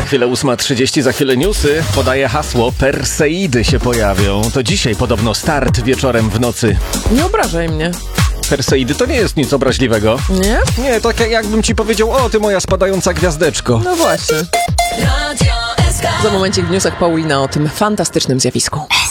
chwilę 8:30, za chwilę newsy. Podaję hasło, Perseidy się pojawią. To dzisiaj podobno start wieczorem w nocy. Nie obrażaj mnie. Perseidy to nie jest nic obraźliwego. Nie? Nie, tak jakbym ci powiedział, o ty moja spadająca gwiazdeczko. No właśnie. Za momencik w newsach Paulina o tym fantastycznym zjawisku.